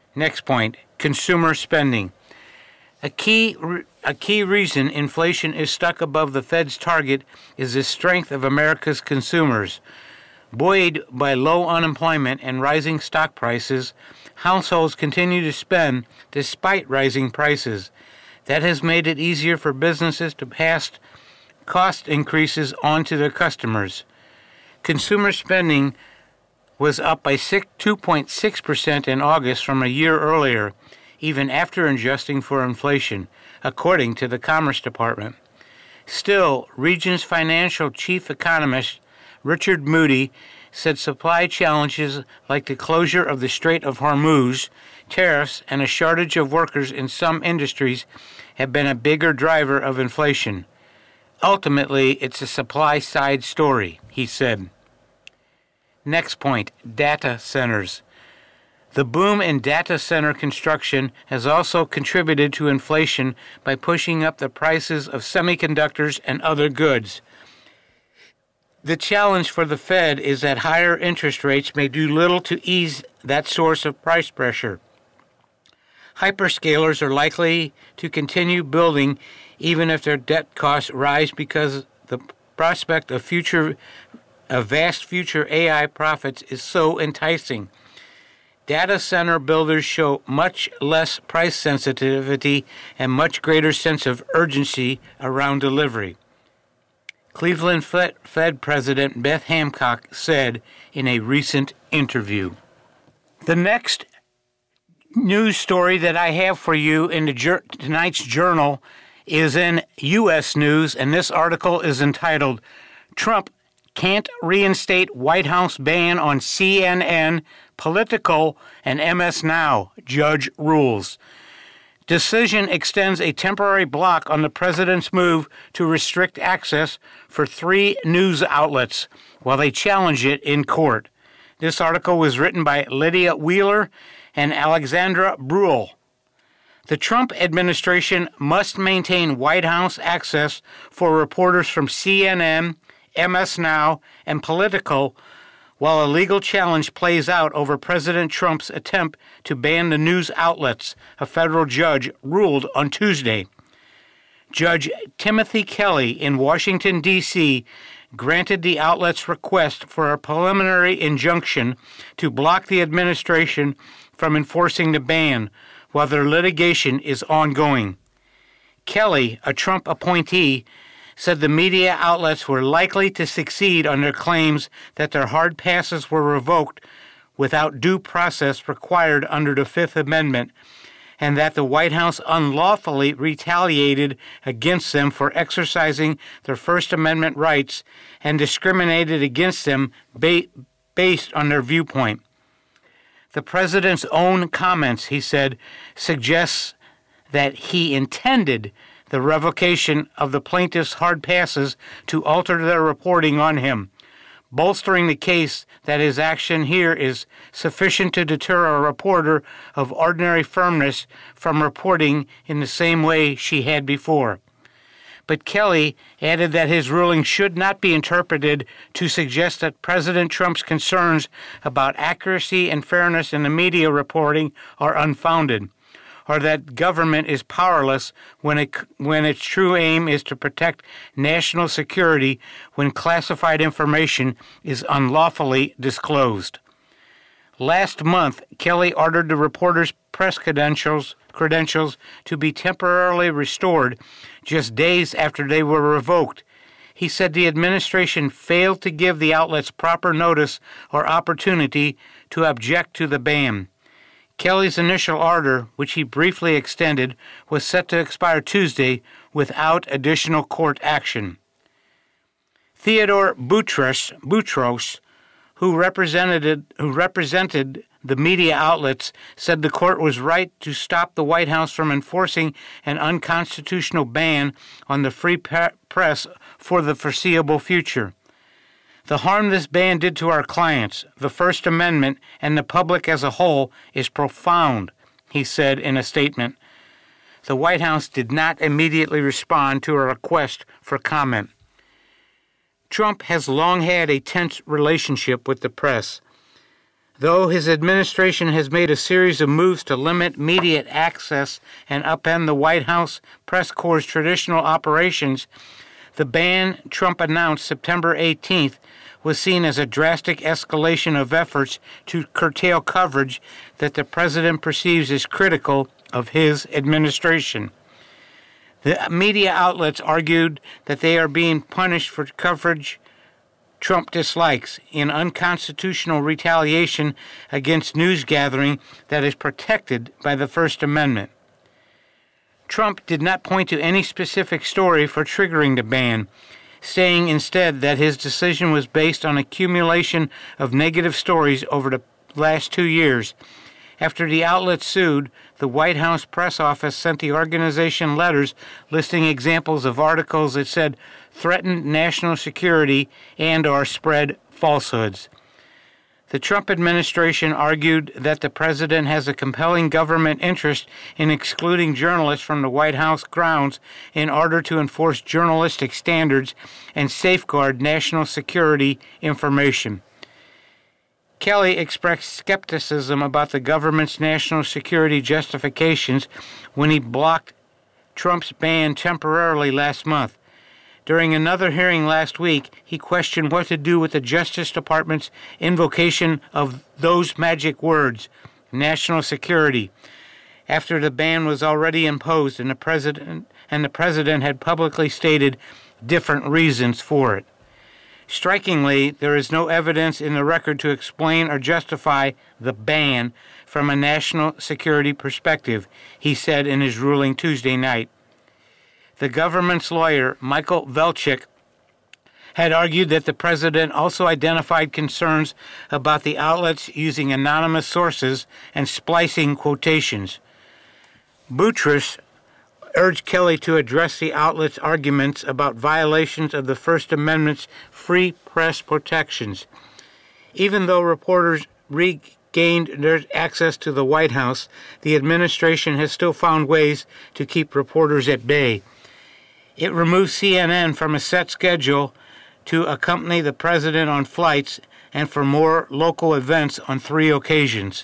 Next point, consumer spending. A key reason inflation is stuck above the Fed's target is the strength of America's consumers. Buoyed by low unemployment and rising stock prices, households continue to spend despite rising prices. That has made it easier for businesses to pass cost increases on to their customers. Consumer spending was up by 2.6% in August from a year earlier, even after adjusting for inflation, according to the Commerce Department. Still, Regions Financial Chief Economist Richard Moody said supply challenges like the closure of the Strait of Hormuz, tariffs, and a shortage of workers in some industries have been a bigger driver of inflation. Ultimately, it's a supply-side story, he said. Next point, data centers. The boom in data center construction has also contributed to inflation by pushing up the prices of semiconductors and other goods. The challenge for the Fed is that higher interest rates may do little to ease that source of price pressure. Hyperscalers are likely to continue building even if their debt costs rise because the prospect of vast future AI profits is so enticing. Data center builders show much less price sensitivity and much greater sense of urgency around delivery. Cleveland Fed President Beth Hancock said in a recent interview. The next news story that I have for you in tonight's journal is in U.S. News, and this article is entitled, Trump Can't Reinstate White House Ban on CNN, Politico, and MS Now, Judge Rules. Decision extends a temporary block on the president's move to restrict access for 3 news outlets while they challenge it in court. This article was written by Lydia Wheeler and Alexandra Bruhl. The Trump administration must maintain White House access for reporters from CNN, MS Now, and Politico while a legal challenge plays out over President Trump's attempt to ban the news outlets, a federal judge ruled on Tuesday. Judge Timothy Kelly in Washington, D.C., granted the outlet's request for a preliminary injunction to block the administration from enforcing the ban while their litigation is ongoing. Kelly, a Trump appointee, said the media outlets were likely to succeed on their claims that their hard passes were revoked without due process required under the Fifth Amendment, and that the White House unlawfully retaliated against them for exercising their First Amendment rights and discriminated against them based on their viewpoint. The president's own comments, he said, suggests that he intended the revocation of the plaintiff's hard passes to alter their reporting on him, bolstering the case that his action here is sufficient to deter a reporter of ordinary firmness from reporting in the same way she had before. But Kelly added that his ruling should not be interpreted to suggest that President Trump's concerns about accuracy and fairness in the media reporting are unfounded, or that government is powerless when its true aim is to protect national security when classified information is unlawfully disclosed. Last month, Kelly ordered the reporters' press credentials to be temporarily restored just days after they were revoked. He said the administration failed to give the outlets proper notice or opportunity to object to the ban. Kelly's initial order, which he briefly extended, was set to expire Tuesday without additional court action. Theodore Boutros, who represented the media outlets, said the court was right to stop the White House from enforcing an unconstitutional ban on the free press for the foreseeable future. The harm this ban did to our clients, the First Amendment, and the public as a whole is profound, he said in a statement. The White House did not immediately respond to a request for comment. Trump has long had a tense relationship with the press. Though his administration has made a series of moves to limit media access and upend the White House press corps' traditional operations, the ban Trump announced September 18th was seen as a drastic escalation of efforts to curtail coverage that the president perceives as critical of his administration. The media outlets argued that they are being punished for coverage Trump dislikes in unconstitutional retaliation against news gathering that is protected by the First Amendment. Trump did not point to any specific story for triggering the ban, saying instead that his decision was based on accumulation of negative stories over the last 2 years. After the outlet sued, the White House press office sent the organization letters listing examples of articles that said threatened national security and/or spread falsehoods. The Trump administration argued that the president has a compelling government interest in excluding journalists from the White House grounds in order to enforce journalistic standards and safeguard national security information. Kelly expressed skepticism about the government's national security justifications when he blocked Trump's ban temporarily last month. During another hearing last week, he questioned what to do with the Justice Department's invocation of those magic words, national security, after the ban was already imposed and the president had publicly stated different reasons for it. Strikingly, there is no evidence in the record to explain or justify the ban from a national security perspective, he said in his ruling Tuesday night. The government's lawyer, Michael Velchik, had argued that the president also identified concerns about the outlets using anonymous sources and splicing quotations. Boutros urged Kelly to address the outlet's arguments about violations of the First Amendment's free press protections. Even though reporters regained their access to the White House, the administration has still found ways to keep reporters at bay. It removed CNN from a set schedule to accompany the president on flights and for more local events on 3 occasions.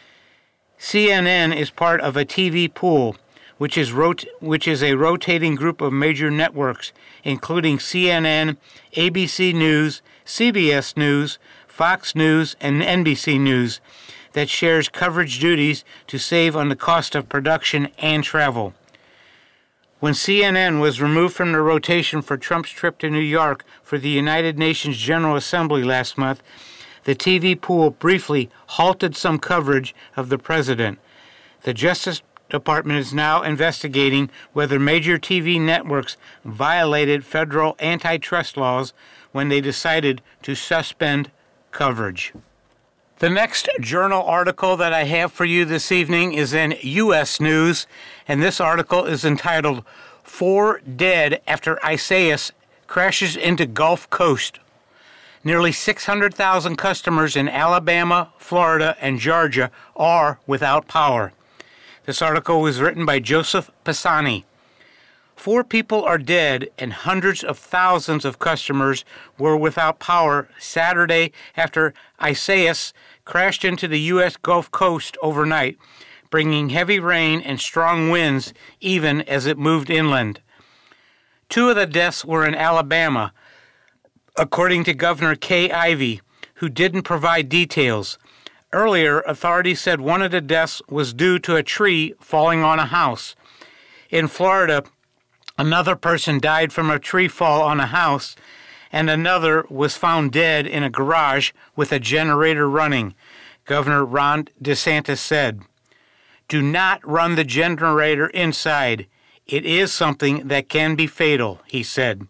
CNN is part of a TV pool, which is a rotating group of major networks, including CNN, ABC News, CBS News, Fox News, and NBC News, that shares coverage duties to save on the cost of production and travel. When CNN was removed from the rotation for Trump's trip to New York for the United Nations General Assembly last month, the TV pool briefly halted some coverage of the president. The Justice Department is now investigating whether major TV networks violated federal antitrust laws when they decided to suspend coverage. The next journal article that I have for you this evening is in U.S. News, and this article is entitled 4 Dead After Isaias Crashes into Gulf Coast. Nearly 600,000 customers in Alabama, Florida, and Georgia are without power. This article was written by Joseph Pisani. 4 people are dead and hundreds of thousands of customers were without power Saturday after Isaias crashed into the U.S. Gulf Coast overnight, bringing heavy rain and strong winds even as it moved inland. 2 of the deaths were in Alabama, according to Governor Kay Ivey, who didn't provide details. Earlier, authorities said one of the deaths was due to a tree falling on a house. In Florida, another person died from a tree fall on a house, and another was found dead in a garage with a generator running, Governor Ron DeSantis said. Do not run the generator inside. It is something that can be fatal, he said.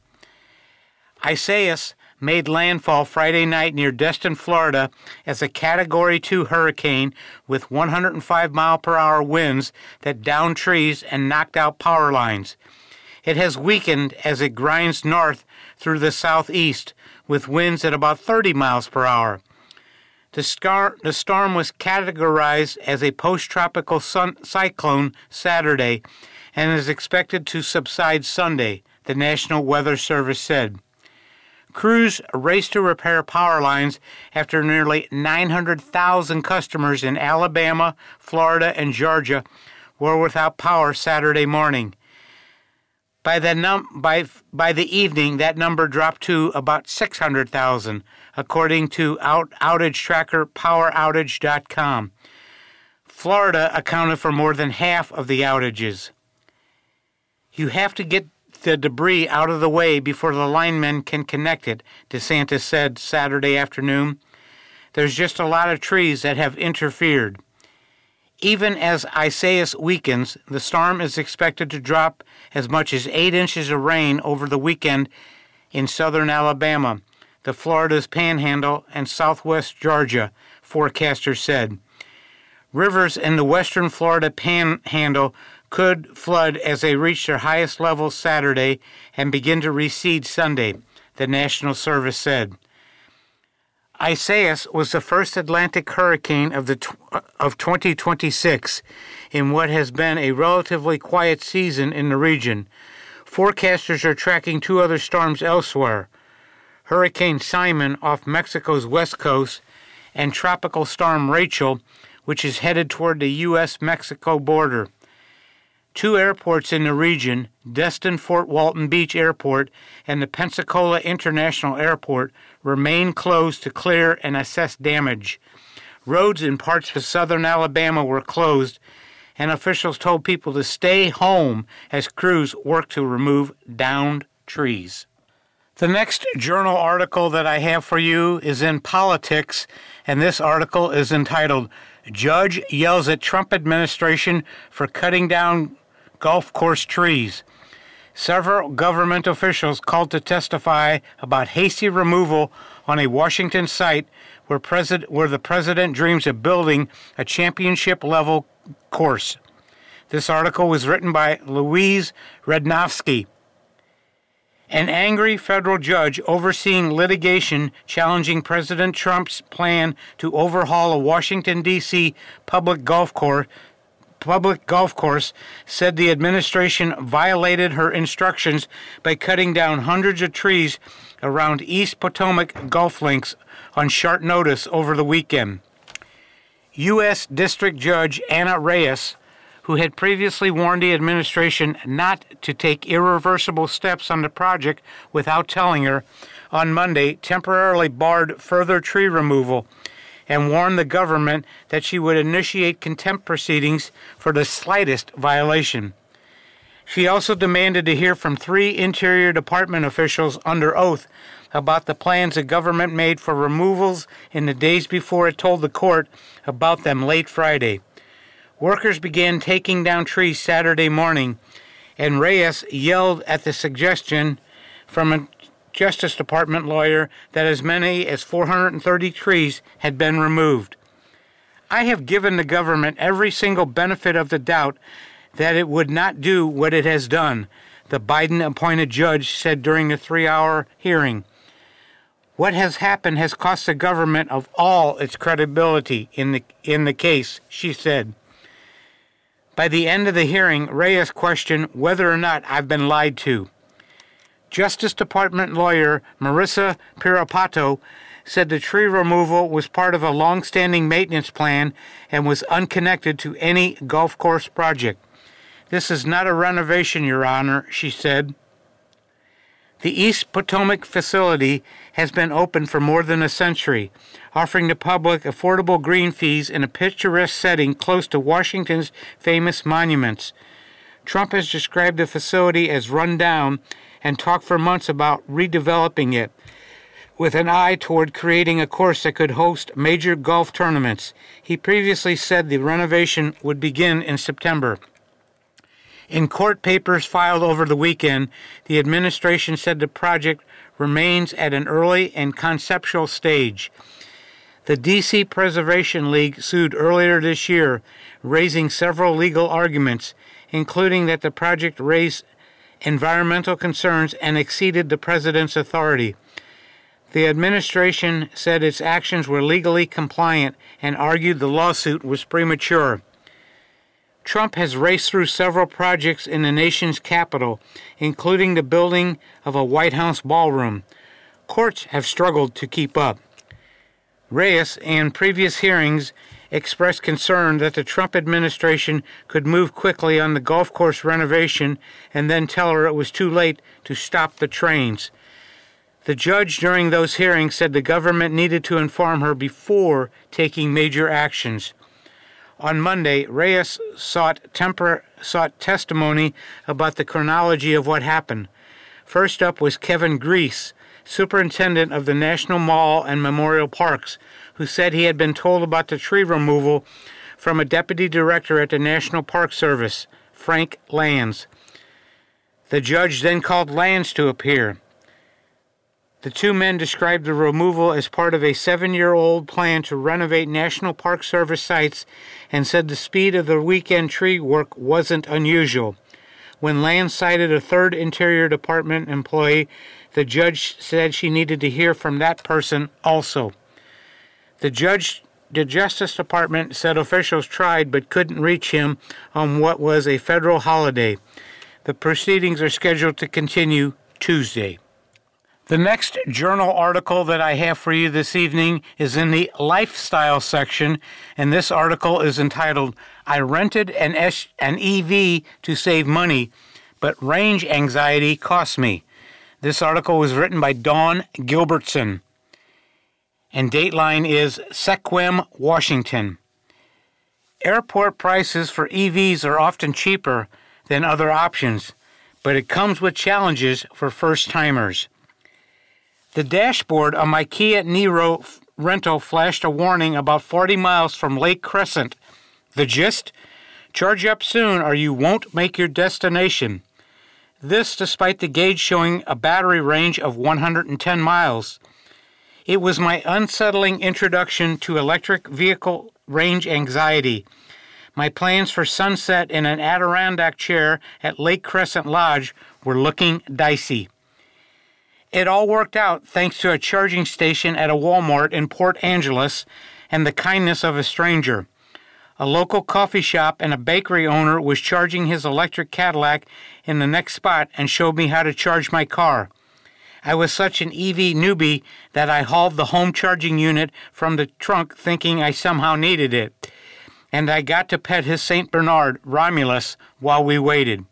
Isaias made landfall Friday night near Destin, Florida, as a Category 2 hurricane with 105-mile-per-hour winds that downed trees and knocked out power lines. It has weakened as it grinds north through the southeast, with winds at about 30 miles per hour. The storm was categorized as a post-tropical cyclone Saturday and is expected to subside Sunday, the National Weather Service said. Crews raced to repair power lines after nearly 900,000 customers in Alabama, Florida, and Georgia were without power Saturday morning. By the evening, that number dropped to about 600,000, according to outage tracker PowerOutage.com. Florida accounted for more than half of the outages. You have to get the debris out of the way before the linemen can connect it, DeSantis said Saturday afternoon. There's just a lot of trees that have interfered. Even as Isaias weakens, the storm is expected to drop as much as 8 inches of rain over the weekend in southern Alabama, the Florida's Panhandle, and southwest Georgia, forecasters said. Rivers in the western Florida Panhandle could flood as they reach their highest level Saturday and begin to recede Sunday, the National Service said. Isaias was the first Atlantic hurricane of 2026 in what has been a relatively quiet season in the region. Forecasters are tracking 2 other storms elsewhere, Hurricane Simon off Mexico's west coast and Tropical Storm Rachel, which is headed toward the U.S.-Mexico border. 2 airports in the region, Destin-Fort Walton Beach Airport and the Pensacola International Airport, remain closed to clear and assess damage. Roads in parts of southern Alabama were closed, and officials told people to stay home as crews worked to remove downed trees. The next journal article that I have for you is in Politics, and this article is entitled, Judge Yells at Trump Administration for Cutting Down Golf Course Trees. Several government officials called to testify about hasty removal on a Washington site where the president dreams of building a championship-level course. This article was written by Louise Rednovsky. An angry federal judge overseeing litigation challenging President Trump's plan to overhaul a Washington, D.C. public golf course said the administration violated her instructions by cutting down hundreds of trees around East Potomac golf links on short notice over the weekend. U.S. District Judge Anna Reyes, who had previously warned the administration not to take irreversible steps on the project without telling her, on Monday temporarily barred further tree removal and warned the government that she would initiate contempt proceedings for the slightest violation. She also demanded to hear from 3 Interior Department officials under oath about the plans the government made for removals in the days before it told the court about them late Friday. Workers began taking down trees Saturday morning, and Reyes yelled at the suggestion from a Justice Department lawyer that as many as 430 trees had been removed. I have given the government every single benefit of the doubt that it would not do what it has done, the Biden-appointed judge said during the 3-hour hearing. What has happened has cost the government of all its credibility in the case, she said. By the end of the hearing, Reyes questioned whether or not I've been lied to. Justice Department lawyer Marissa Pirapato said the tree removal was part of a long-standing maintenance plan and was unconnected to any golf course project. This is not a renovation, Your Honor, she said. The East Potomac facility has been open for more than a century, offering the public affordable green fees in a picturesque setting close to Washington's famous monuments. Trump has described the facility as run down and talked for months about redeveloping it, with an eye toward creating a course that could host major golf tournaments. He previously said the renovation would begin in September. In court papers filed over the weekend, the administration said the project remains at an early and conceptual stage. The D.C. Preservation League sued earlier this year, raising several legal arguments, including that the project raised environmental concerns and exceeded the president's authority. The administration said its actions were legally compliant and argued the lawsuit was premature. Trump has raced through several projects in the nation's capital, including the building of a White House ballroom. Courts have struggled to keep up. Reyes, in previous hearings, expressed concern that the Trump administration could move quickly on the golf course renovation and then tell her it was too late to stop the trains. The judge during those hearings said the government needed to inform her before taking major actions. On Monday, Reyes sought testimony about the chronology of what happened. First up was Kevin Grease, superintendent of the National Mall and Memorial Parks, who said he had been told about the tree removal from a deputy director at the National Park Service, Frank Lands. The judge then called Lands to appear. The two men described the removal as part of a 7-year-old plan to renovate National Park Service sites and said the speed of the weekend tree work wasn't unusual. When Lands cited a third Interior Department employee, the judge said she needed to hear from that person also. The Justice Department said officials tried but couldn't reach him on what was a federal holiday. The proceedings are scheduled to continue Tuesday. The next journal article that I have for you this evening is in the lifestyle section, and this article is entitled, "I rented an EV to save money, but range anxiety cost me." This article was written by Dawn Gilbertson, and Dateline is Sequim, Washington. Airport prices for EVs are often cheaper than other options, but it comes with challenges for first-timers. The dashboard on my Kia Niro rental flashed a warning about 40 miles from Lake Crescent. The gist? Charge up soon or you won't make your destination. This despite the gauge showing a battery range of 110 miles. It was my unsettling introduction to electric vehicle range anxiety. My plans for sunset in an Adirondack chair at Lake Crescent Lodge were looking dicey. It all worked out thanks to a charging station at a Walmart in Port Angeles and the kindness of a stranger. A local coffee shop and a bakery owner was charging his electric Cadillac in the next spot and showed me how to charge my car. I was such an EV newbie that I hauled the home charging unit from the trunk thinking I somehow needed it. And I got to pet his St. Bernard, Romulus, while we waited.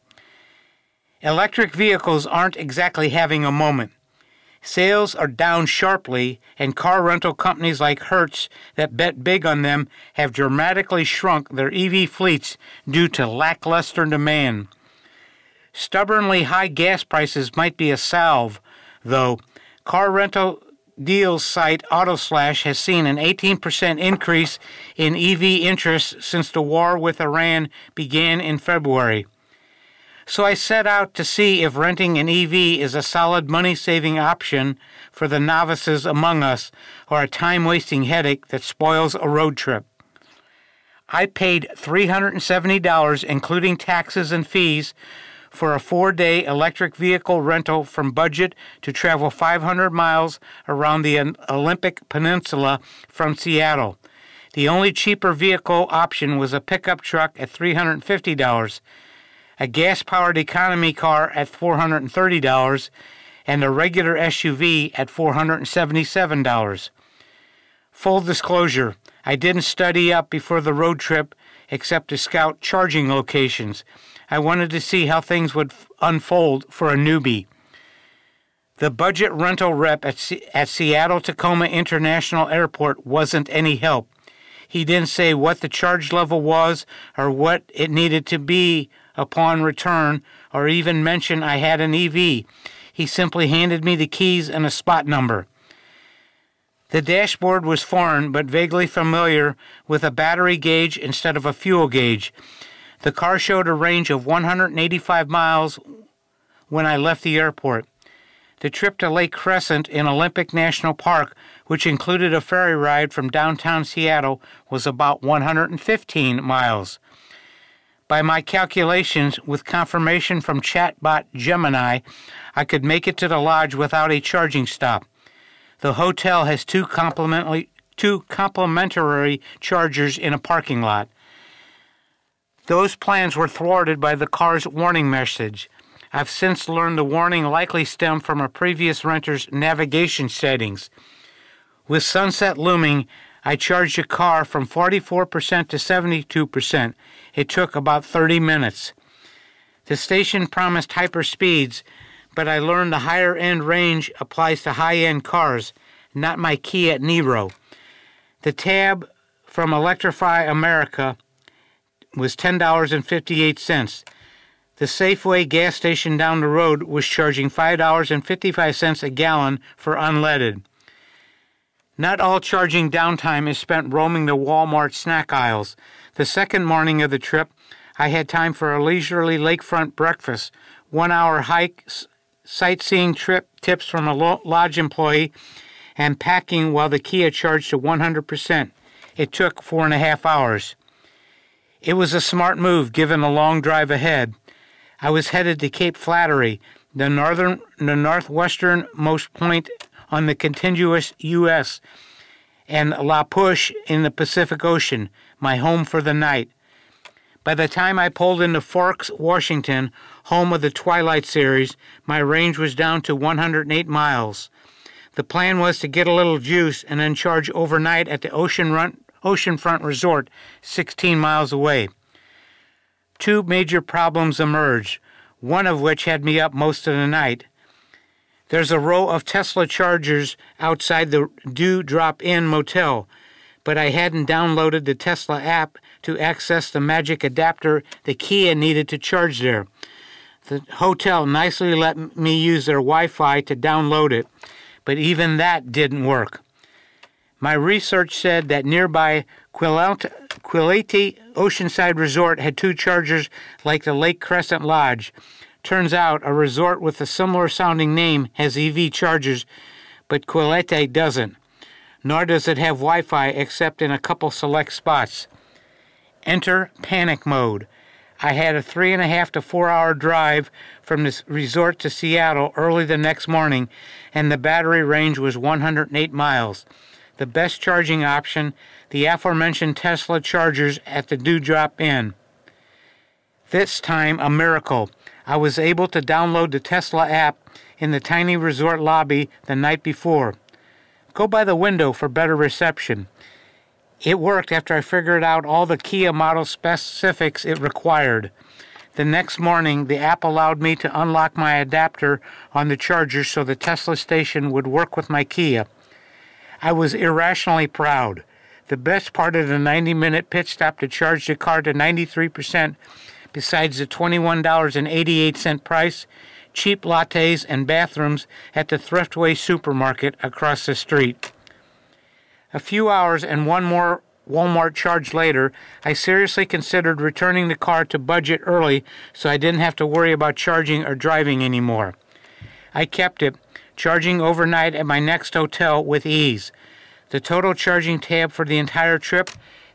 Electric vehicles aren't exactly having a moment. Sales are down sharply, and car rental companies like Hertz that bet big on them have dramatically shrunk their EV fleets due to lackluster demand. Stubbornly high gas prices might be a salve, though. Car rental deals site AutoSlash has seen an 18% increase in EV interest since the war with Iran began in February. So I set out to see if renting an EV is a solid money-saving option for the novices among us or a time-wasting headache that spoils a road trip. I paid $370, including taxes and fees, for a 4-day electric vehicle rental from budget to travel 500 miles around the Olympic Peninsula from Seattle. The only cheaper vehicle option was a pickup truck at $350, a gas-powered economy car at $430, and a regular SUV at $477. Full disclosure, I didn't study up before the road trip except to scout charging locations. I wanted to see how things would unfold for a newbie. The budget rental rep at Seattle-Tacoma International Airport wasn't any help. He didn't say what the charge level was or what it needed to be upon return, or even mention I had an EV. He simply handed me the keys and a spot number. The dashboard was foreign but vaguely familiar with a battery gauge instead of a fuel gauge. The car showed a range of 185 miles when I left the airport. The trip to Lake Crescent in Olympic National Park, which included a ferry ride from downtown Seattle, was about 115 miles. By my calculations, with confirmation from chatbot Gemini, I could make it to the lodge without a charging stop. The hotel has two complimentary chargers in a parking lot. Those plans were thwarted by the car's warning message. I've since learned the warning likely stemmed from a previous renter's navigation settings. With sunset looming, I charged the car from 44% to 72%. It took about 30 minutes. The station promised hyper speeds, but I learned the higher-end range applies to high-end cars, not my Kia Niro. The tab from Electrify America was $10.58. The Safeway gas station down the road was charging $5.55 a gallon for unleaded. Not all charging downtime is spent roaming the Walmart snack aisles. The second morning of the trip, I had time for a leisurely lakefront breakfast, 1-hour hike, sightseeing trip tips from a lodge employee, and packing while the Kia charged to 100%. It took 4.5 hours. It was a smart move given the long drive ahead. I was headed to Cape Flattery, the northwesternmost point on the contiguous U.S., and La Push in the Pacific Ocean, my home for the night. By the time I pulled into Forks, Washington, home of the Twilight series, my range was down to 108 miles. The plan was to get a little juice and then charge overnight at the Oceanfront Resort, 16 miles away. Two major problems emerged, one of which had me up most of the night. There's a row of Tesla chargers outside the Do Drop In motel, but I hadn't downloaded the Tesla app to access the magic adapter the Kia needed to charge there. The hotel nicely let me use their Wi-Fi to download it, but even that didn't work. My research said that nearby Quilate Oceanside Resort had two chargers like the Lake Crescent Lodge. Turns out a resort with a similar sounding name has EV chargers, but Quilate doesn't. Nor does it have Wi-Fi except in a couple select spots. Enter panic mode. I had a 3.5 to 4 hour drive from this resort to Seattle early the next morning, and the battery range was 108 miles. The best charging option, the aforementioned Tesla chargers at the Do Drop In. This time, a miracle. I was able to download the Tesla app in the tiny resort lobby the night before. Go by the window for better reception. It worked after I figured out all the Kia model specifics it required. The next morning, the app allowed me to unlock my adapter on the charger so the Tesla station would work with my Kia. I was irrationally proud. The best part of the 90-minute pit stop to charge the car to 93%, besides the $21.88 price, cheap lattes, and bathrooms at the Thriftway supermarket across the street. A few hours and one more Walmart charge later, I seriously considered returning the car to budget early so I didn't have to worry about charging or driving anymore. I kept it, charging overnight at my next hotel with ease. The total charging tab for the entire trip,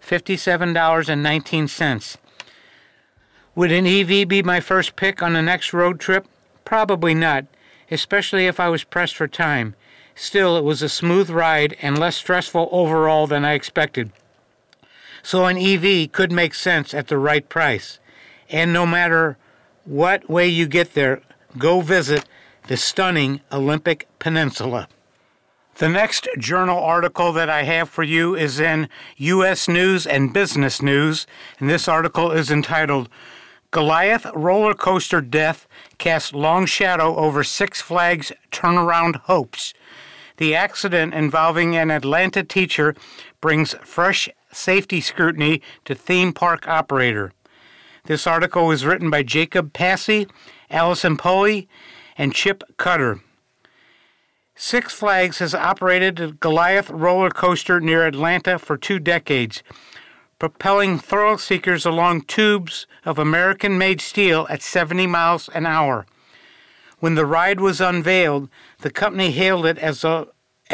$57.19. Would an EV be my first pick on the next road trip? Probably not, especially if I was pressed for time. Still, it was a smooth ride and less stressful overall than I expected. So an EV could make sense at the right price. And no matter what way you get there, go visit the stunning Olympic Peninsula. The next journal article that I have for you is in U.S. News and Business News, and this article is entitled, Goliath Roller Coaster Death Casts Long Shadow Over Six Flags Turnaround Hopes. The accident involving an Atlanta teacher brings fresh safety scrutiny to theme park operator. This article was written by Jacob Passy, Allison Pulley, and Chip Cutter. Six Flags has operated the Goliath roller coaster near Atlanta for 2 decades, propelling thrill seekers along tubes of American-made steel at 70 miles an hour. When the ride was unveiled, the company hailed it as among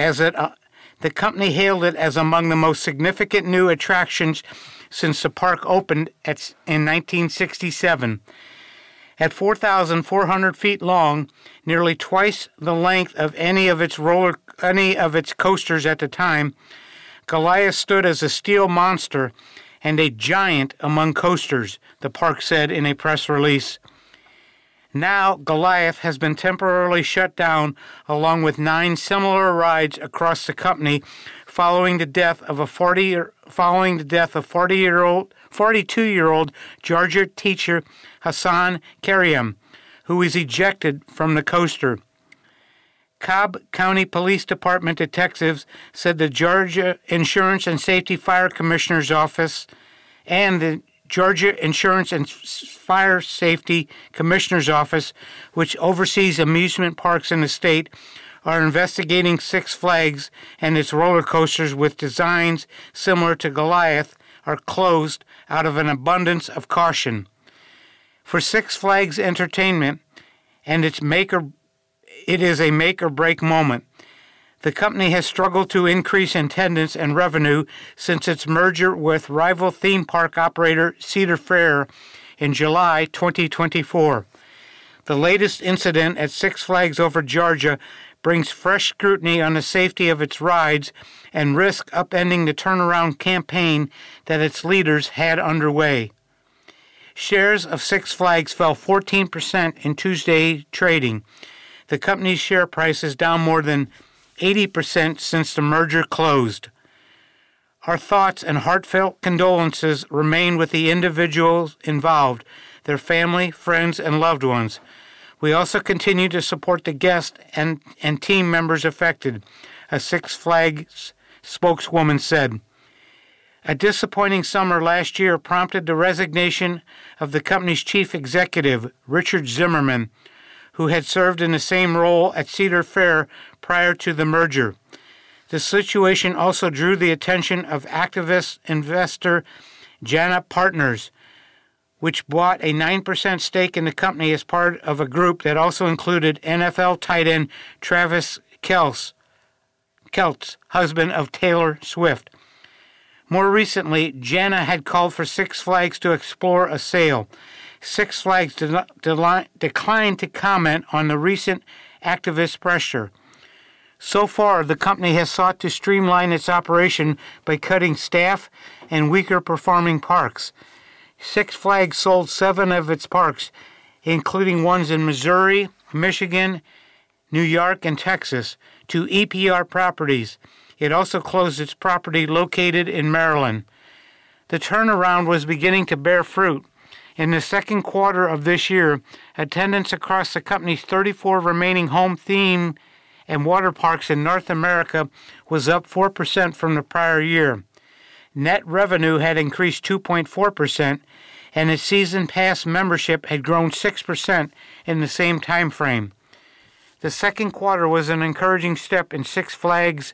the most significant new attractions since the park opened in 1967. At 4,400 feet long, nearly twice the length of any of its coasters at the time, Goliath stood as a steel monster and a giant among coasters, the park said in a press release. Now, Goliath has been temporarily shut down, along with 9 similar rides across the company, following the death of 42-year-old Georgia teacher Hassan Karim, who was ejected from the coaster. Cobb County Police Department detectives said the Georgia Insurance and Safety Fire Commissioner's Office and the Georgia Insurance and Fire Safety Commissioner's Office, which oversees amusement parks in the state, are investigating Six Flags and its roller coasters with designs similar to Goliath are closed out of an abundance of caution. For Six Flags Entertainment and it is a make-or-break moment. The company has struggled to increase attendance and revenue since its merger with rival theme park operator Cedar Fair in July 2024. The latest incident at Six Flags Over Georgia brings fresh scrutiny on the safety of its rides and risks upending the turnaround campaign that its leaders had underway. Shares of Six Flags fell 14% in Tuesday trading. The company's share price is down more than 80% since the merger closed. Our thoughts and heartfelt condolences remain with the individuals involved, their family, friends, and loved ones. We also continue to support the guests and team members affected, a Six Flags spokeswoman said. A disappointing summer last year prompted the resignation of the company's chief executive, Richard Zimmerman, who had served in the same role at Cedar Fair prior to the merger. The situation also drew the attention of activist investor Jana Partners, which bought a 9% stake in the company as part of a group that also included NFL tight end Travis Kelce, husband of Taylor Swift. More recently, Jana had called for Six Flags to explore a sale. Six Flags declined to comment on the recent activist pressure. So far, the company has sought to streamline its operation by cutting staff and weaker-performing parks. Six Flags sold 7 of its parks, including ones in Missouri, Michigan, New York, and Texas, to EPR Properties. It also closed its property located in Maryland. The turnaround was beginning to bear fruit. In the second quarter of this year, attendance across the company's 34 remaining home theme and water parks in North America was up 4% from the prior year. Net revenue had increased 2.4%, and its season pass membership had grown 6% in the same time frame. The second quarter was an encouraging step in Six Flags'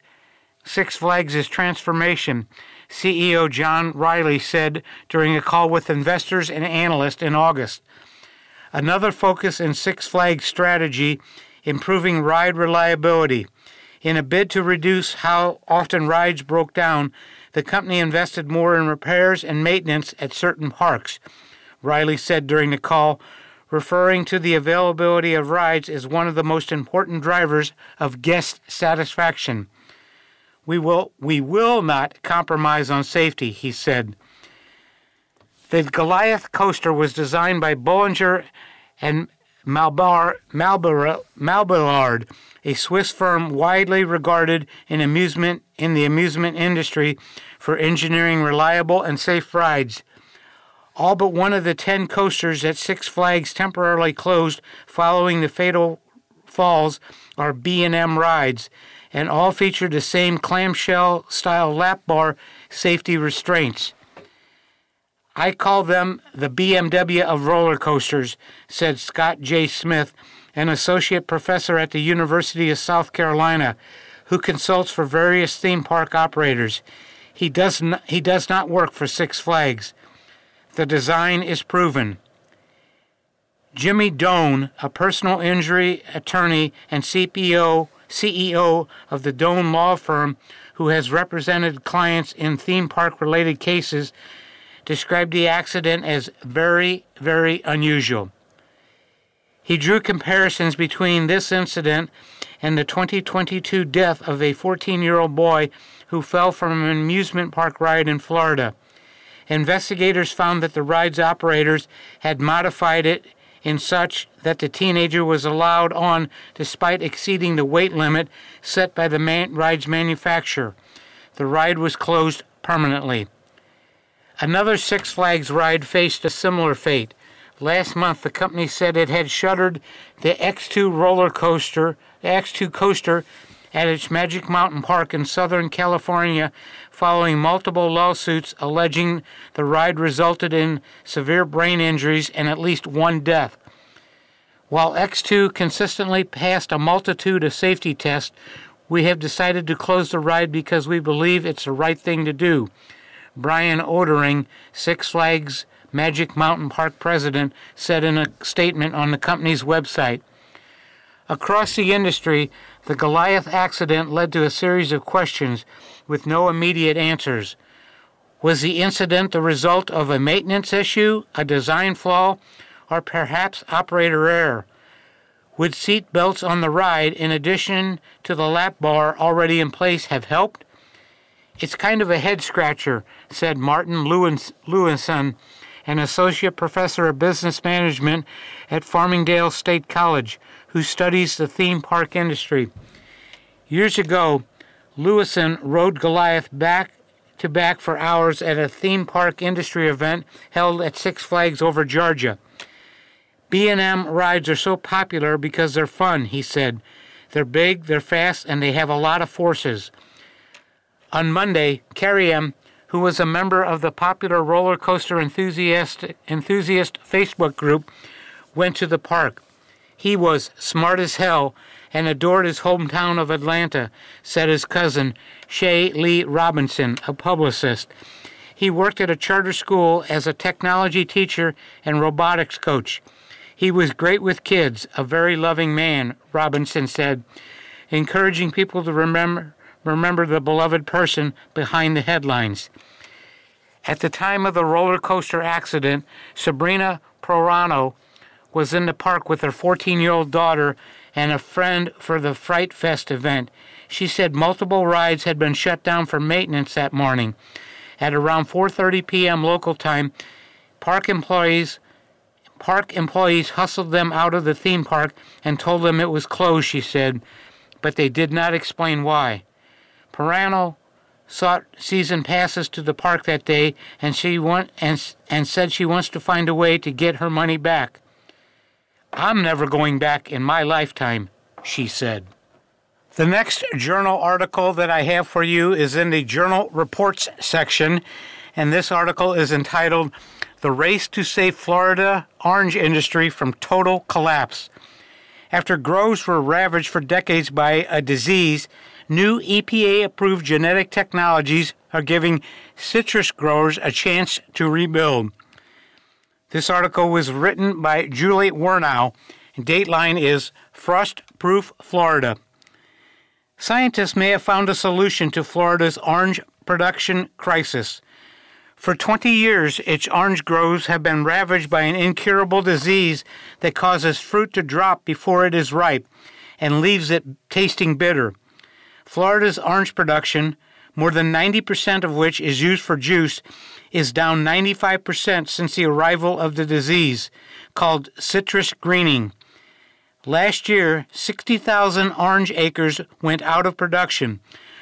transformation, CEO John Riley said during a call with investors and analysts in August. Another focus in Six Flags' strategy, improving ride reliability. In a bid to reduce how often rides broke down, the company invested more in repairs and maintenance at certain parks, Riley said during the call, referring to the availability of rides as one of the most important drivers of guest satisfaction. We will not compromise on safety, he said. The Goliath coaster was designed by Bollinger and Malbillard, a Swiss firm widely regarded in the amusement industry for engineering reliable and safe rides. All but one of the 10 coasters at Six Flags temporarily closed following the fatal falls are B&M rides, and all feature the same clamshell-style lap bar safety restraints. I call them the BMW of roller coasters, said Scott J. Smith, an associate professor at the University of South Carolina, who consults for various theme park operators. He does not work for Six Flags. The design is proven. Jimmy Doan, a personal injury attorney and CEO of the Doan Law Firm, who has represented clients in theme park-related cases, described the accident as very, very unusual. He drew comparisons between this incident and the 2022 death of a 14-year-old boy who fell from an amusement park ride in Florida. Investigators found that the ride's operators had modified it in such that the teenager was allowed on despite exceeding the weight limit set by the ride's manufacturer. The ride was closed permanently. Another Six Flags ride faced a similar fate. Last month, the company said it had shuttered the X2 coaster at its Magic Mountain Park in Southern California following multiple lawsuits alleging the ride resulted in severe brain injuries and at least one death. While X2 consistently passed a multitude of safety tests, we have decided to close the ride because we believe it's the right thing to do. Brian Odering, Six Flags Magic Mountain Park president, said in a statement on the company's website. Across the industry, the Goliath accident led to a series of questions with no immediate answers. Was the incident the result of a maintenance issue, a design flaw, or perhaps operator error? Would seat belts on the ride, in addition to the lap bar already in place, have helped? It's kind of a head-scratcher, said Martin Lewison, an associate professor of business management at Farmingdale State College, who studies the theme park industry. Years ago, Lewison rode Goliath back-to-back for hours at a theme park industry event held at Six Flags Over Georgia. B&M rides are so popular because they're fun, he said. They're big, they're fast, and they have a lot of forces. On Monday, Carrie M., who was a member of the popular roller coaster enthusiast Facebook group, went to the park. He was smart as hell and adored his hometown of Atlanta, said his cousin, Shay Lee Robinson, a publicist. He worked at a charter school as a technology teacher and robotics coach. He was great with kids, a very loving man, Robinson said, encouraging people to remember the beloved person behind the headlines. At the time of the roller coaster accident, Sabrina Prorano was in the park with her 14-year-old daughter and a friend for the Fright Fest event. She said multiple rides had been shut down for maintenance that morning. At around 4:30 p.m. local time, park employees hustled them out of the theme park and told them it was closed, she said, but they did not explain why. Perano sought season passes to the park that day, and said she wants to find a way to get her money back. I'm never going back in my lifetime, she said. The next journal article that I have for you is in the Journal Reports section, and this article is entitled, The Race to Save Florida Orange Industry from Total Collapse. After groves were ravaged for decades by a disease, new EPA-approved genetic technologies are giving citrus growers a chance to rebuild. This article was written by Julie Wernow, and dateline is Frost-Proof Florida. Scientists may have found a solution to Florida's orange production crisis. For 20 years, its orange groves have been ravaged by an incurable disease that causes fruit to drop before it is ripe and leaves it tasting bitter. Florida's orange production, more than 90% of which is used for juice, is down 95% since the arrival of the disease, called citrus greening. Last year, 60,000 orange acres went out of production,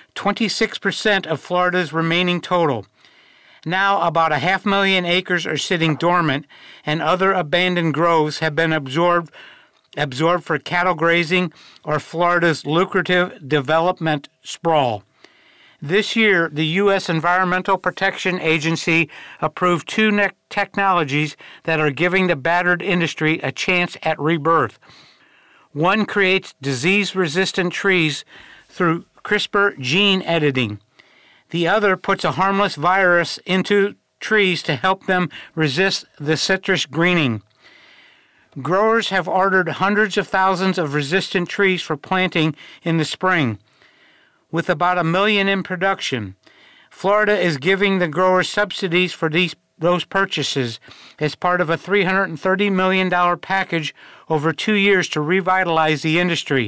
26% of Florida's remaining total. Now about 500,000 acres are sitting dormant, and other abandoned groves have been absorbed for cattle grazing or Florida's lucrative development sprawl. This year, the U.S. Environmental Protection Agency approved two technologies that are giving the battered industry a chance at rebirth. One creates disease-resistant trees through CRISPR gene editing. The other puts a harmless virus into trees to help them resist the citrus greening. Growers have ordered hundreds of thousands of resistant trees for planting in the spring, with about 1 million in production. Florida is giving the growers subsidies for those purchases as part of a $330 million package over 2 years to revitalize the industry.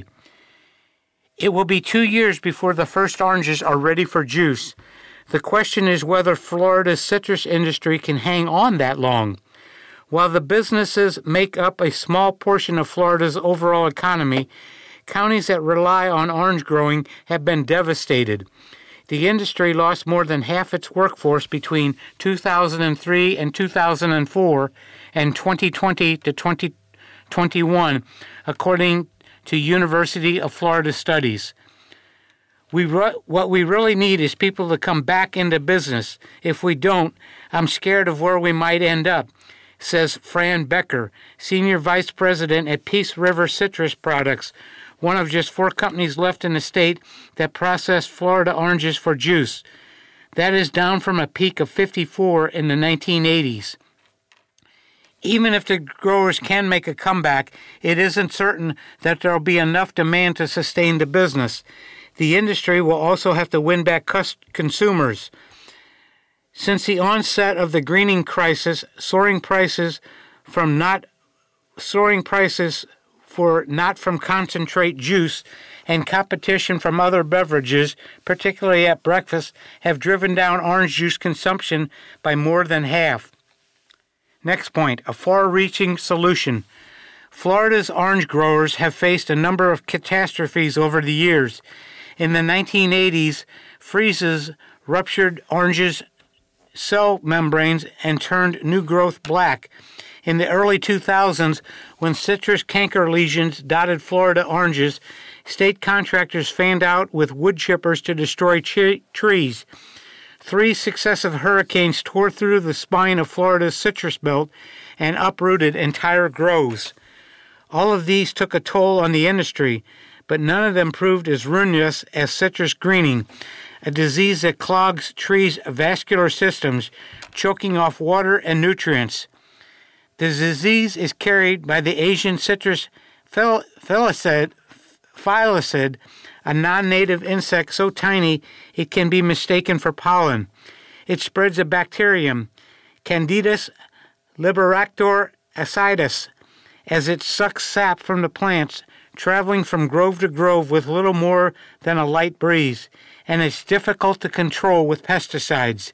It will be 2 years before the first oranges are ready for juice. The question is whether Florida's citrus industry can hang on that long. While the businesses make up a small portion of Florida's overall economy, counties that rely on orange growing have been devastated. The industry lost more than half its workforce between 2003 and 2004 and 2020 to 2021, according to University of Florida studies. What we really need is people to come back into business. If we don't, I'm scared of where we might end up, says Fran Becker, Senior Vice President at Peace River Citrus Products, one of just 4 companies left in the state that process Florida oranges for juice. That is down from a peak of 54 in the 1980s. Even if the growers can make a comeback, it isn't certain that there will be enough demand to sustain the business. The industry will also have to win back consumers. Since the onset of the greening crisis, soaring prices for not from concentrate juice and competition from other beverages, particularly at breakfast, have driven down orange juice consumption by more than half. Next point, a far-reaching solution. Florida's orange growers have faced a number of catastrophes over the years. In the 1980s, freezes ruptured oranges' cell membranes and turned new growth black. In the early 2000s, when citrus canker lesions dotted Florida oranges, state contractors fanned out with wood chippers to destroy trees. 3 successive hurricanes tore through the spine of Florida's citrus belt and uprooted entire groves. All of these took a toll on the industry, but none of them proved as ruinous as citrus greening, a disease that clogs trees' vascular systems, choking off water and nutrients. The disease is carried by the Asian citrus phylloside, a non-native insect so tiny it can be mistaken for pollen. It spreads a bacterium, Candidus liberator acidus, as it sucks sap from the plants, traveling from grove to grove with little more than a light breeze, and it's difficult to control with pesticides.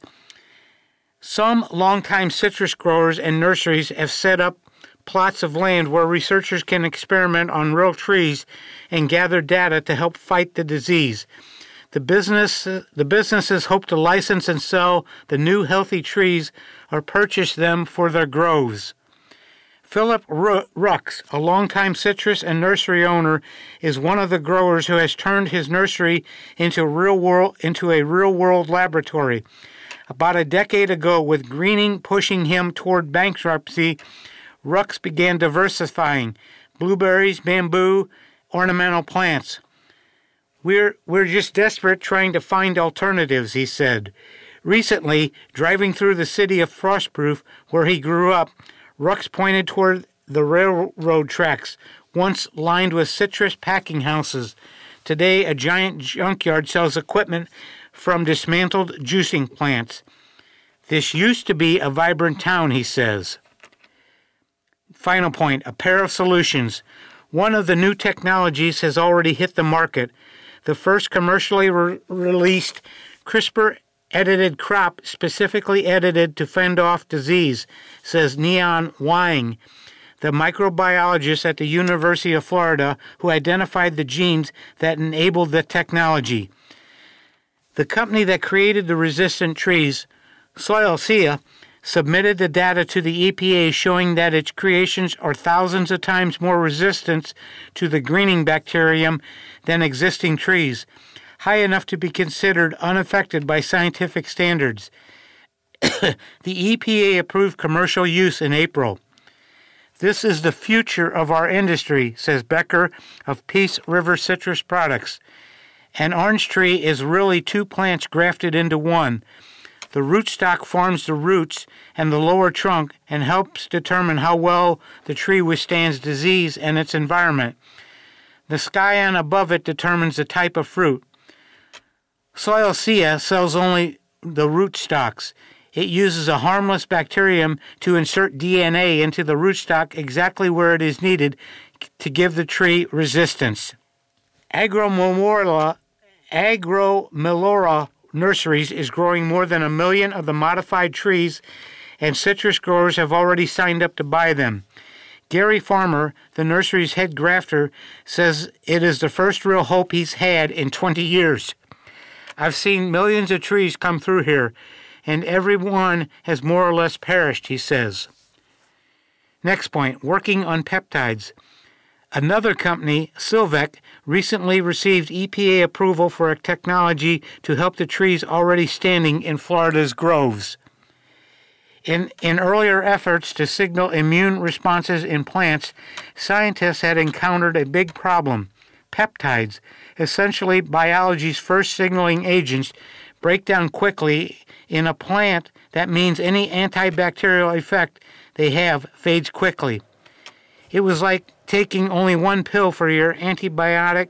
Some longtime citrus growers and nurseries have set up plots of land where researchers can experiment on real trees and gather data to help fight the disease. The businesses hope to license and sell the new healthy trees or purchase them for their groves. Philip Rux, a longtime citrus and nursery owner, is one of the growers who has turned his nursery into a real-world laboratory. About a decade ago, with greening pushing him toward bankruptcy, Rux began diversifying blueberries, bamboo, ornamental plants. We're just desperate trying to find alternatives, he said. Recently, driving through the city of Frostproof, where he grew up, Rux pointed toward the railroad tracks, once lined with citrus packing houses. Today, a giant junkyard sells equipment from dismantled juicing plants. This used to be a vibrant town, he says. Final point, a pair of solutions. One of the new technologies has already hit the market. The first commercially released CRISPR-edited crop specifically edited to fend off disease, says Neon Wang, the microbiologist at the University of Florida who identified the genes that enabled the technology. The company that created the resistant trees, Soilcia, submitted the data to the EPA showing that its creations are thousands of times more resistant to the greening bacterium than existing trees, high enough to be considered unaffected by scientific standards. The EPA approved commercial use in April. This is the future of our industry, says Becker of Peace River Citrus Products. An orange tree is really 2 plants grafted into one. The rootstock forms the roots and the lower trunk and helps determine how well the tree withstands disease and its environment. The scion above it determines the type of fruit. Soilcia sells only the rootstocks. It uses a harmless bacterium to insert DNA into the rootstock exactly where it is needed to give the tree resistance. Agromilora Nurseries is growing more than 1 million of the modified trees and citrus growers have already signed up to buy them. Gary Farmer, the nursery's head grafter, says it is the first real hope he's had in 20 years. I've seen millions of trees come through here, and every one has more or less perished, he says. Next point, working on peptides. Another company, Silvec, recently received EPA approval for a technology to help the trees already standing in Florida's groves. In earlier efforts to signal immune responses in plants, scientists had encountered a big problem. Peptides, essentially biology's first signaling agents, break down quickly in a plant. That means any antibacterial effect they have fades quickly. It was like taking only one pill for your antibiotic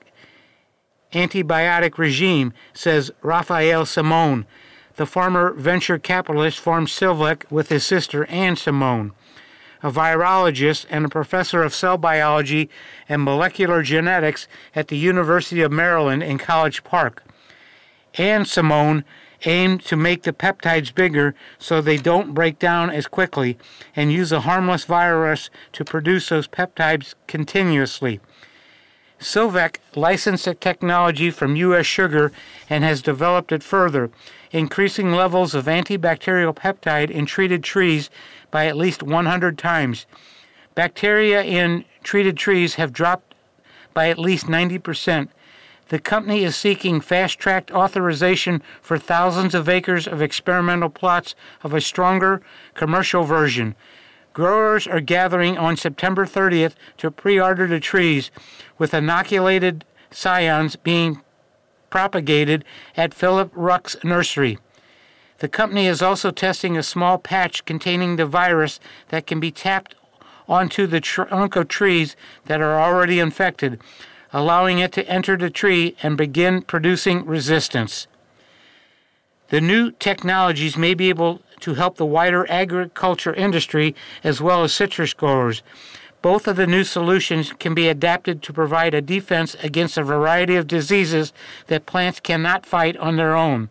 regime, says Raphael Simone. The former venture capitalist formed Silvec with his sister Anne Simone, a virologist and a professor of cell biology and molecular genetics at the University of Maryland in College Park. Anne Simone aimed to make the peptides bigger so they don't break down as quickly and use a harmless virus to produce those peptides continuously. Silvec licensed the technology from U.S. Sugar and has developed it further, increasing levels of antibacterial peptide in treated trees by at least 100 times. Bacteria in treated trees have dropped by at least 90%. The company is seeking fast-track authorization for thousands of acres of experimental plots of a stronger commercial version. Growers are gathering on September 30th to pre-order the trees, with inoculated scions being propagated at Philip Ruck's nursery. The company is also testing a small patch containing the virus that can be tapped onto the trunk of trees that are already infected, allowing it to enter the tree and begin producing resistance. The new technologies may be able to help the wider agriculture industry as well as citrus growers. Both of the new solutions can be adapted to provide a defense against a variety of diseases that plants cannot fight on their own.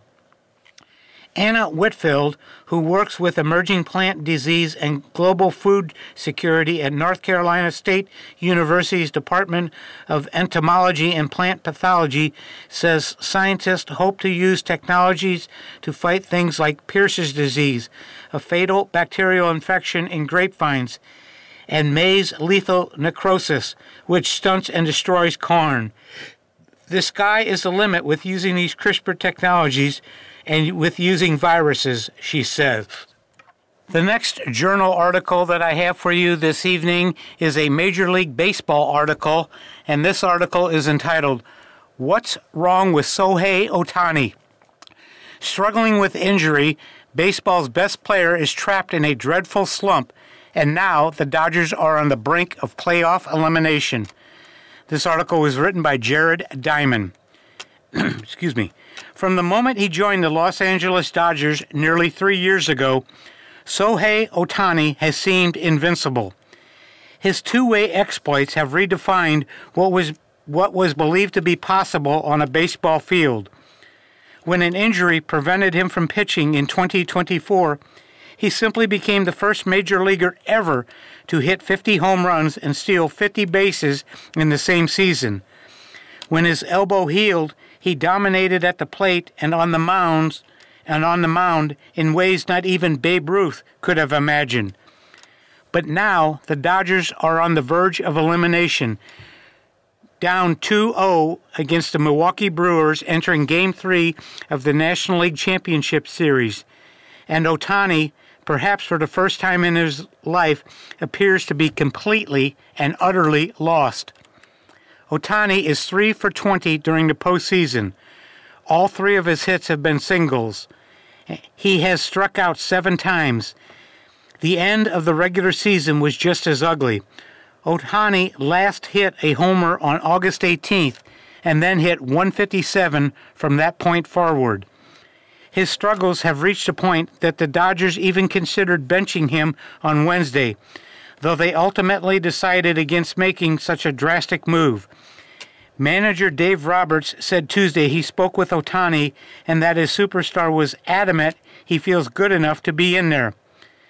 Anna Whitfield, who works with emerging plant disease and global food security at North Carolina State University's Department of Entomology and Plant Pathology, says scientists hope to use technologies to fight things like Pierce's disease, a fatal bacterial infection in grapevines, and maize lethal necrosis, which stunts and destroys corn. The sky is the limit with using these CRISPR technologies and with using viruses, she says. The next journal article that I have for you this evening is a Major League Baseball article, and this article is entitled, "What's Wrong with Shohei Ohtani?" Struggling with injury, baseball's best player is trapped in a dreadful slump, and now the Dodgers are on the brink of playoff elimination. This article was written by Jared Diamond. Excuse me. From the moment he joined the Los Angeles Dodgers nearly 3 years ago, Shohei Ohtani has seemed invincible. His two-way exploits have redefined what was believed to be possible on a baseball field. When an injury prevented him from pitching in 2024, he simply became the first major leaguer ever to hit 50 home runs and steal 50 bases in the same season. When his elbow healed, he dominated at the plate and on the mound in ways not even Babe Ruth could have imagined. But now the Dodgers are on the verge of elimination, down 2-0 against the Milwaukee Brewers entering Game 3 of the National League Championship Series. And Ohtani, perhaps for the first time in his life, appears to be completely and utterly lost. Ohtani is 3 for 20 during the postseason. All 3 of his hits have been singles. He has struck out 7 times. The end of the regular season was just as ugly. Ohtani last hit a homer on August 18th and then hit 157 from that point forward. His struggles have reached a point that the Dodgers even considered benching him on Wednesday, though they ultimately decided against making such a drastic move. Manager Dave Roberts said Tuesday he spoke with Ohtani and that his superstar was adamant he feels good enough to be in there.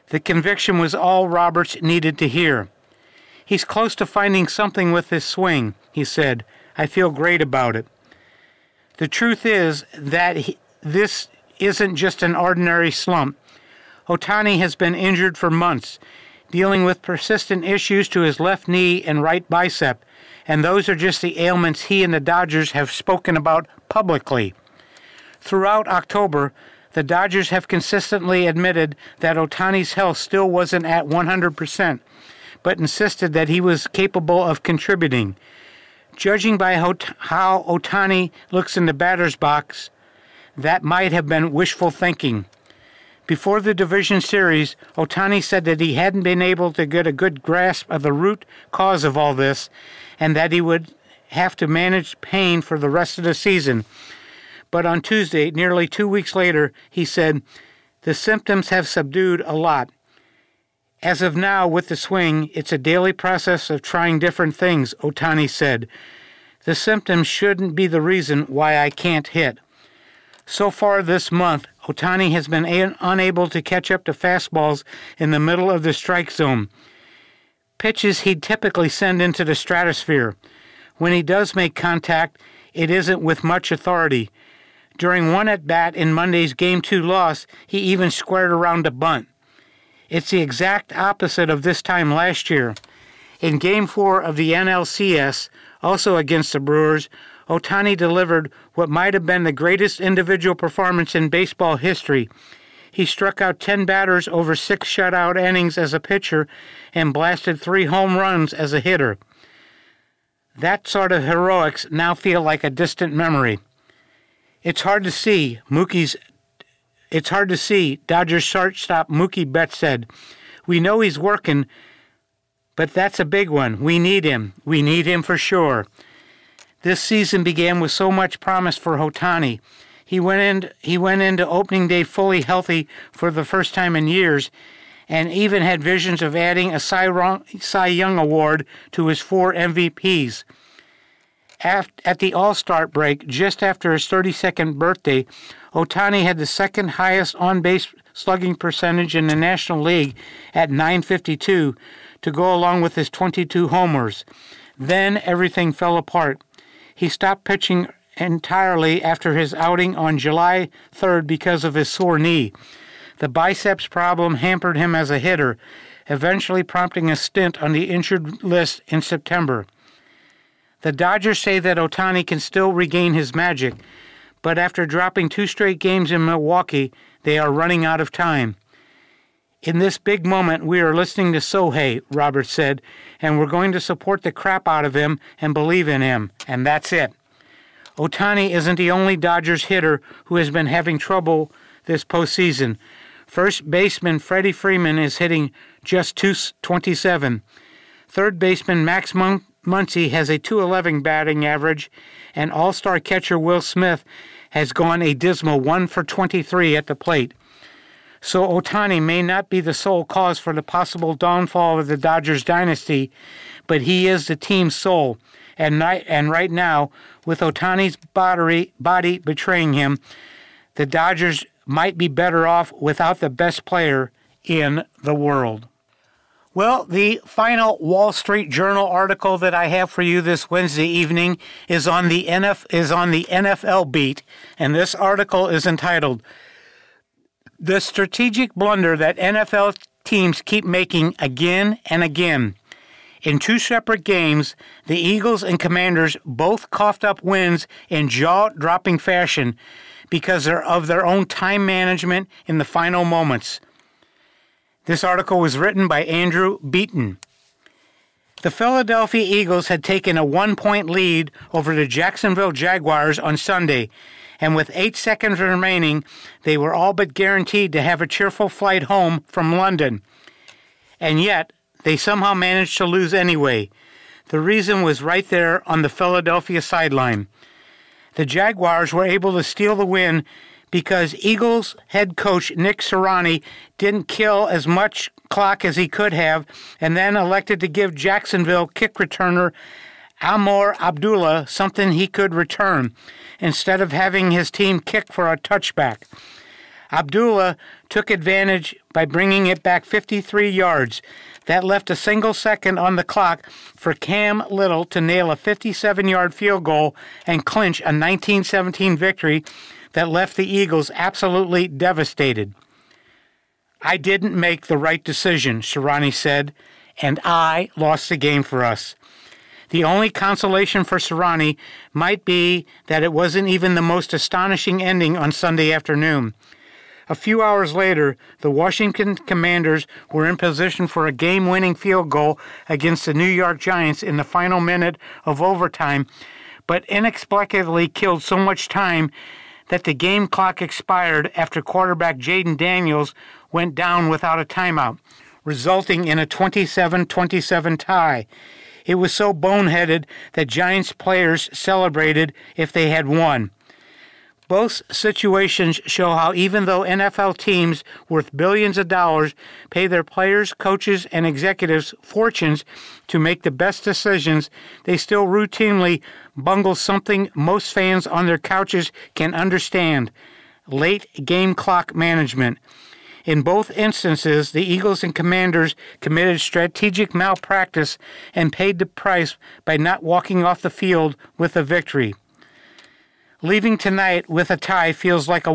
The conviction was all Roberts needed to hear. "He's close to finding something with his swing," he said. "I feel great about it." The truth is that this isn't just an ordinary slump. Ohtani has been injured for months, dealing with persistent issues to his left knee and right bicep, and those are just the ailments he and the Dodgers have spoken about publicly. Throughout October, the Dodgers have consistently admitted that Ohtani's health still wasn't at 100%, but insisted that he was capable of contributing. Judging by how Ohtani looks in the batter's box, that might have been wishful thinking. Before the division series, Ohtani said that he hadn't been able to get a good grasp of the root cause of all this, and that he would have to manage pain for the rest of the season. But on Tuesday, nearly 2 weeks later, he said, "The symptoms have subdued a lot. As of now, with the swing, it's a daily process of trying different things," Ohtani said. "The symptoms shouldn't be the reason why I can't hit." So far this month, Ohtani has been unable to catch up to fastballs in the middle of the strike zone, pitches he'd typically send into the stratosphere. When he does make contact, it isn't with much authority. During one at-bat in Monday's Game 2 loss, he even squared around a bunt. It's the exact opposite of this time last year. In Game 4 of the NLCS, also against the Brewers, Ohtani delivered what might have been the greatest individual performance in baseball history. He struck out 10 batters over 6 shutout innings as a pitcher and blasted 3 home runs as a hitter. That sort of heroics now feel like a distant memory. It's hard to see, Dodgers shortstop Mookie Betts said. "We know he's working, but that's a big one. We need him. We need him for sure." This season began with so much promise for Ohtani. He went into opening day fully healthy for the first time in years, and even had visions of adding a Cy Young Award to his 4 MVPs. At the All-Star break, just after his 32nd birthday, Ohtani had the second highest on-base slugging percentage in the National League at .952 to go along with his 22 homers. Then everything fell apart. He stopped pitching entirely after his outing on July 3rd because of his sore knee. The biceps problem hampered him as a hitter, eventually prompting a stint on the injured list in September. The Dodgers say that Ohtani can still regain his magic, but after dropping 2 straight games in Milwaukee, they are running out of time. "In this big moment, we are listening to Sohei," Roberts said, "and we're going to support the crap out of him and believe in him, and that's it." Ohtani isn't the only Dodgers hitter who has been having trouble this postseason. First baseman Freddie Freeman is hitting just .227. Third baseman Max Muncy has a .211 batting average, and all-star catcher Will Smith has gone a dismal 1 for 23 at the plate. So Ohtani may not be the sole cause for the possible downfall of the Dodgers dynasty, but he is the team's soul. And right now, with Ohtani's body betraying him, the Dodgers might be better off without the best player in the world. Well, the final Wall Street Journal article that I have for you this Wednesday evening is on the NFL beat, and this article is entitled "The Strategic Blunder That NFL Teams Keep Making Again and Again." In 2 separate games, the Eagles and Commanders both coughed up wins in jaw-dropping fashion because of their own time management in the final moments. This article was written by Andrew Beaton. The Philadelphia Eagles had taken a 1-point lead over the Jacksonville Jaguars on Sunday, and with 8 seconds remaining, they were all but guaranteed to have a cheerful flight home from London. And yet, they somehow managed to lose anyway. The reason was right there on the Philadelphia sideline. The Jaguars were able to steal the win because Eagles head coach Nick Sirianni didn't kill as much clock as he could have, and then elected to give Jacksonville kick returner Almor Abdullah something he could return, instead of having his team kick for a touchback. Abdullah took advantage by bringing it back 53 yards. That left a single second on the clock for Cam Little to nail a 57-yard field goal and clinch a 19-17 victory that left the Eagles absolutely devastated. "I didn't make the right decision," Sirianni said, "and I lost the game for us." The only consolation for Sirianni might be that it wasn't even the most astonishing ending on Sunday afternoon. A few hours later, the Washington Commanders were in position for a game-winning field goal against the New York Giants in the final minute of overtime, but inexplicably killed so much time that the game clock expired after quarterback Jaden Daniels went down without a timeout, resulting in a 27-27 tie. It was so boneheaded that Giants players celebrated if they had won. Both situations show how even though NFL teams worth billions of dollars pay their players, coaches, and executives fortunes to make the best decisions, they still routinely bungle something most fans on their couches can understand: late game clock management. In both instances, the Eagles and Commanders committed strategic malpractice and paid the price by not walking off the field with a victory. "Leaving tonight with a tie feels like a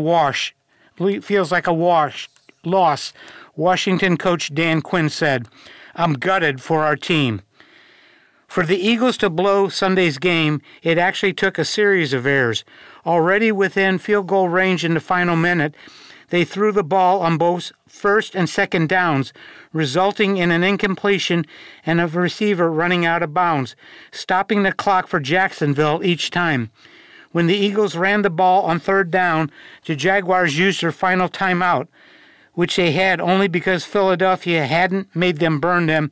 loss," Washington coach Dan Quinn said. "I'm gutted for our team." For the Eagles to blow Sunday's game, it actually took a series of errors. Already within field goal range in the final minute, they threw the ball on both first and second downs, resulting in an incompletion and a receiver running out of bounds, stopping the clock for Jacksonville each time. When the Eagles ran the ball on third down, the Jaguars used their final timeout, which they had only because Philadelphia hadn't made them burn it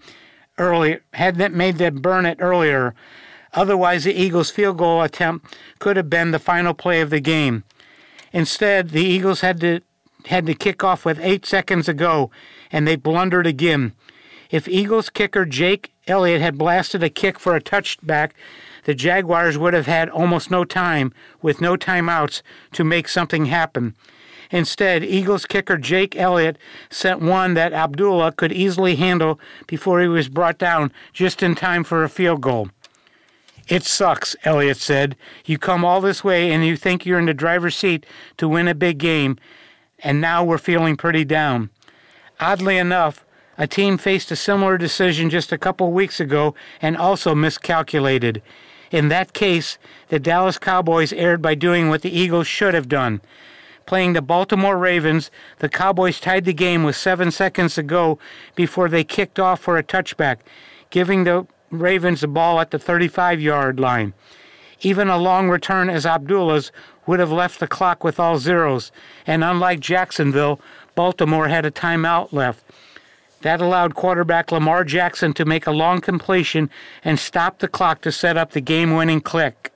earlier. Otherwise, the Eagles' field goal attempt could have been the final play of the game. Instead, the Eagles had to kick off with 8 seconds to go, and they blundered again. If Eagles kicker Jake Elliott had blasted a kick for a touchback, the Jaguars would have had almost no time, with no timeouts, to make something happen. Instead, Eagles kicker Jake Elliott sent one that Abdullah could easily handle before he was brought down just in time for a field goal. "It sucks," Elliott said. "You come all this way and you think you're in the driver's seat to win a big game, and now we're feeling pretty down." Oddly enough, a team faced a similar decision just a couple weeks ago and also miscalculated. In that case, the Dallas Cowboys erred by doing what the Eagles should have done. Playing the Baltimore Ravens, the Cowboys tied the game with 7 seconds to go before they kicked off for a touchback, giving the Ravens the ball at the 35-yard line. Even a long return as Abdullah's would have left the clock with all zeros, and unlike Jacksonville, Baltimore had a timeout left. That allowed quarterback Lamar Jackson to make a long completion and stop the clock to set up the game-winning kick.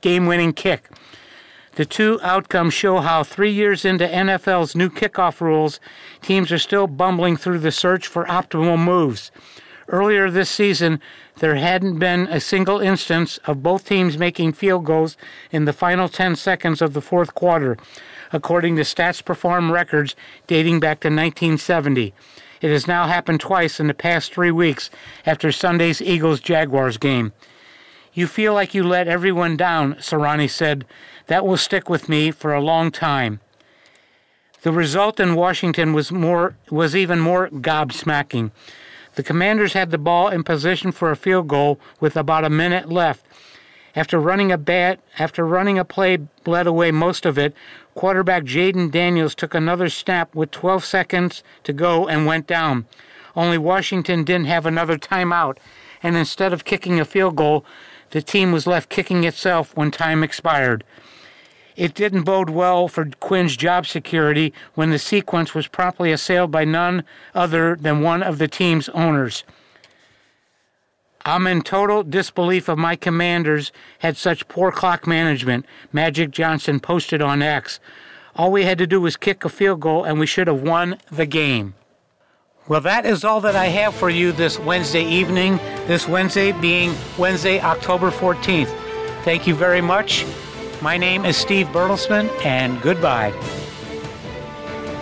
The two outcomes show how 3 years into NFL's new kickoff rules, teams are still bumbling through the search for optimal moves. Earlier this season, there hadn't been a single instance of both teams making field goals in the final 10 seconds of the fourth quarter, according to Stats Perform records dating back to 1970. It has now happened twice in the past 3 weeks after Sunday's Eagles-Jaguars game. "You feel like you let everyone down," Sirianni said. "That will stick with me for a long time." The result in Washington was even more gobsmacking. The Commanders had the ball in position for a field goal with about a minute left. After running a play bled away most of it, quarterback Jaden Daniels took another snap with 12 seconds to go and went down. Only Washington didn't have another timeout, and instead of kicking a field goal, the team was left kicking itself when time expired. It didn't bode well for Quinn's job security when the sequence was promptly assailed by none other than one of the team's owners. "I'm in total disbelief of my Commanders had such poor clock management," Magic Johnson posted on X. "All we had to do was kick a field goal and we should have won the game." Well, that is all that I have for you this Wednesday evening, this Wednesday being Wednesday, October 14th. Thank you very much. My name is Steve Bertelsman, and goodbye.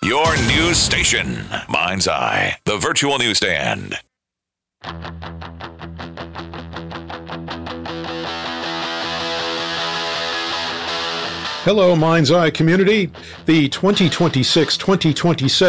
Your news station, Mind's Eye, the virtual newsstand. Hello, Mind's Eye community. The 2026-2027